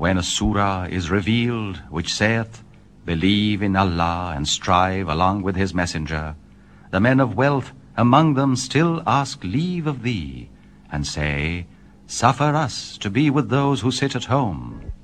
when a surah is revealed which saith, Believe in Allah and strive along with His Messenger, the men of wealth among them still ask leave of thee, and say, Suffer us to be with those who sit at home.